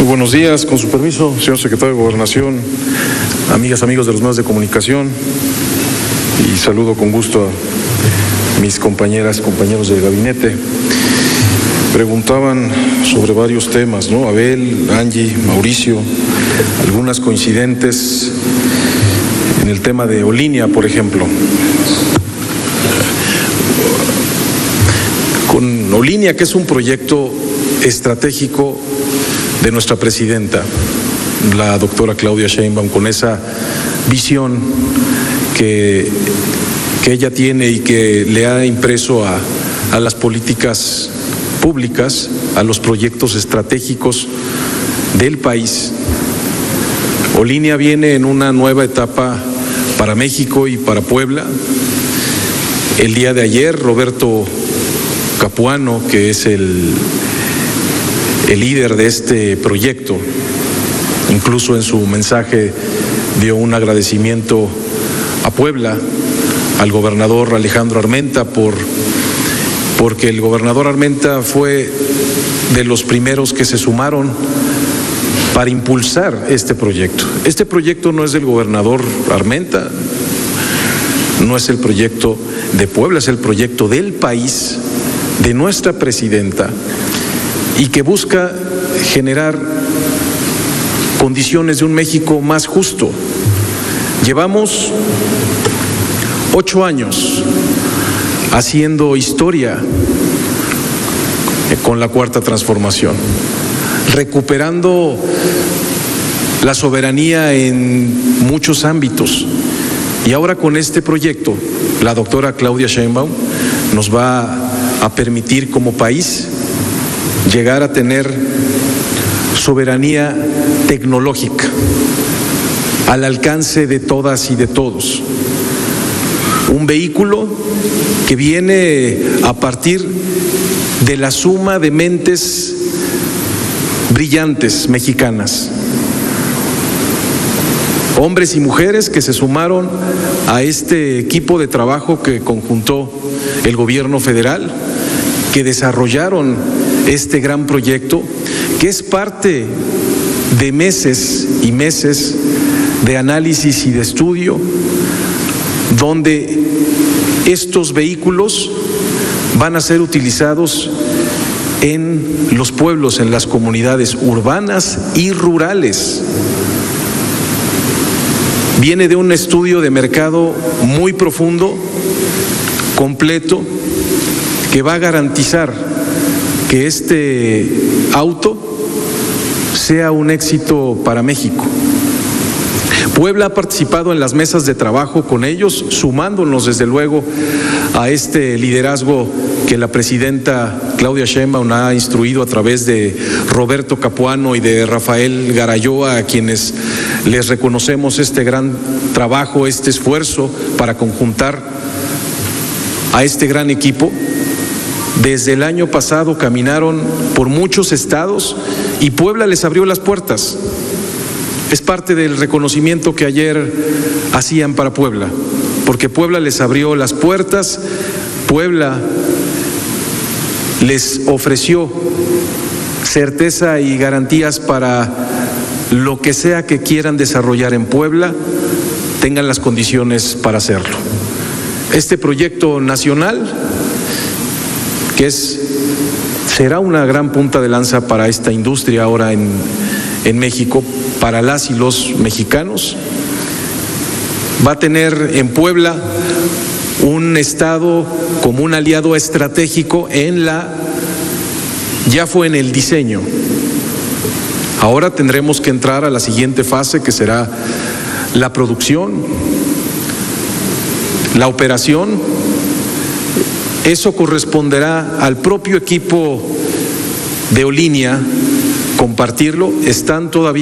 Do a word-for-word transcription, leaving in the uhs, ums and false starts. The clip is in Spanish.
buenos días, con su permiso, señor secretario de Gobernación, amigas, amigos de los medios de comunicación, y saludo con gusto a mis compañeras, compañeros del gabinete. Preguntaban sobre varios temas, ¿no? Abel, Angie, Mauricio, algunas coincidentes en el tema de Olinia, por ejemplo. Con Olinia, que es un proyecto estratégico de nuestra presidenta, la doctora Claudia Sheinbaum, con esa visión que, que ella tiene y que le ha impreso a, a las políticas públicas, a los proyectos estratégicos del país. Olinia viene en una nueva etapa para México y para Puebla. El día de ayer, Roberto Capuano, que es el el líder de este proyecto, incluso en su mensaje dio un agradecimiento a Puebla, al gobernador Alejandro Armenta, por, porque el gobernador Armenta fue de los primeros que se sumaron para impulsar este proyecto. Este proyecto no es del gobernador Armenta, no es el proyecto de Puebla, es el proyecto del país, de nuestra presidenta, y que busca generar condiciones de un México más justo. Llevamos ocho años haciendo historia con la Cuarta Transformación, recuperando la soberanía en muchos ámbitos. Y ahora con este proyecto, la doctora Claudia Sheinbaum nos va a permitir como país llegar a tener soberanía tecnológica al alcance de todas y de todos. Un vehículo que viene a partir de la suma de mentes brillantes mexicanas, hombres y mujeres que se sumaron a este equipo de trabajo que conjuntó el gobierno federal, que desarrollaron este gran proyecto, que es parte de meses y meses de análisis y de estudio, donde estos vehículos van a ser utilizados en los pueblos, en las comunidades urbanas y rurales. Viene de un estudio de mercado muy profundo, completo, que va a garantizar que este auto sea un éxito para México. Puebla ha participado en las mesas de trabajo con ellos, sumándonos desde luego a este liderazgo que la presidenta Claudia Sheinbaum ha instruido a través de Roberto Capuano y de Rafael Garayoa, a quienes les reconocemos este gran trabajo, este esfuerzo para conjuntar a este gran equipo. Desde el año pasado caminaron por muchos estados y Puebla les abrió las puertas. Es parte del reconocimiento que ayer hacían para Puebla, porque Puebla les abrió las puertas, Puebla les ofreció certeza y garantías para lo que sea que quieran desarrollar en Puebla, tengan las condiciones para hacerlo. Este proyecto nacional, que es, será una gran punta de lanza para esta industria ahora en, en México, para las y los mexicanos. Va a tener en Puebla un estado como un aliado estratégico en la, ya fue en el diseño. Ahora tendremos que entrar a la siguiente fase, que será la producción, la operación. Eso corresponderá al propio equipo de Olinia compartirlo. Están todavía